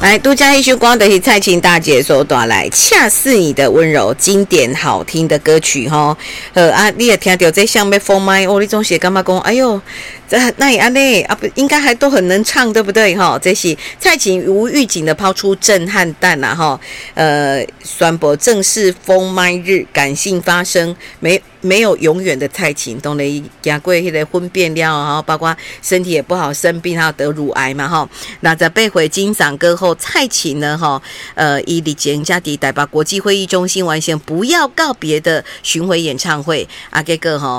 来，独家一首歌的是蔡琴大姐所带来恰似你的温柔，经典好听的歌曲哈。你也听到这像要封麦哦，你总是感觉讲，哎呦，那也安呢啊，不应该还都很能唱，对不对哈？这是蔡琴无预警的抛出震撼弹啊哈，宣布正式封麦日，感性发声，没有永远的蔡琴，当然经过那个婚变了哈，包括身体也不好生病，还有得乳癌嘛哈。那在被回金嗓歌后，蔡琴呢哈，以李健家伫台北国际会议中心完成不要告别的巡回演唱会啊，这个哈